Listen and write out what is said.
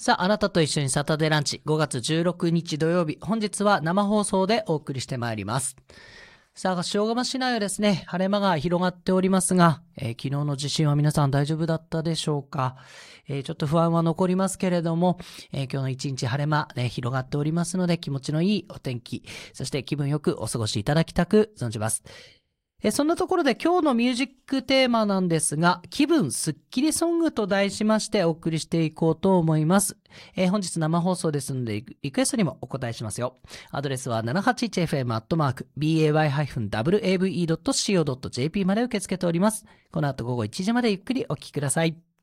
さあ、あなたと一緒にサタデーランチ、5月16日土曜日、本日は生放送でお送りしてまいります。さあ、塩釜市内はですね、晴れ間が広がっておりますが、昨日の地震は皆さん大丈夫だったでしょうか。ちょっと不安は残りますけれども、今日の一日晴れ間、広がっておりますので、気持ちのいいお天気、そして気分よくお過ごしいただきたく存じます。そんなところで今日のミュージックテーマなんですが、気分スッキリソングと題しましてお送りしていこうと思います。本日生放送ですのでリクエストにもお答えしますよ。アドレスは 781fm@bay-wave.co.jp まで受け付けております。この後午後1時までゆっくりお聞きください。